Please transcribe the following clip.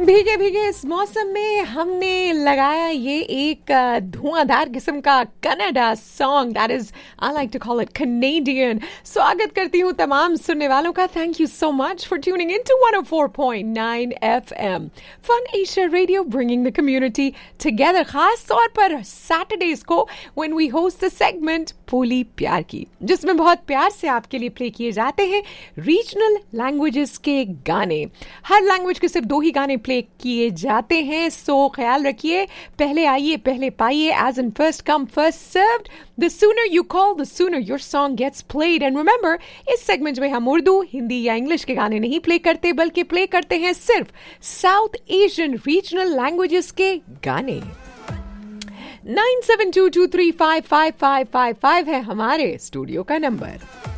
भीगे भीगे इस मौसम में हमने लगाया ये एक धुआंधार किस्म का Canada song, that is I like to call it Canadian. स्वागत करती हूँ तमाम सुनने वालों का। Thank you so much for tuning in to 104.9 FM fun Asia radio, bringing the community together. खास तौर पर सैटरडेज को when we host the segment बोली प्यार की, जिसमें बहुत प्यार से आपके लिए प्ले किए जाते हैं रीजनल लैंग्वेजेस के गाने। हर लैंग्वेज के सिर्फ 2 ही गाने प्ले किए जाते हैं, सो ख्याल रखिए, पहले आइए पहले पाइए, as in first come first served. The sooner you call the sooner your song gets played. And remember, इस सेगमेंट में हम उर्दू, हिंदी या इंग्लिश के गाने नहीं प्ले करते, बल्कि प्ले करते हैं सिर्फ साउथ एशियन रीजनल लैंग्वेजेस के गाने। 9722355555 है हमारे स्टूडियो का नंबर।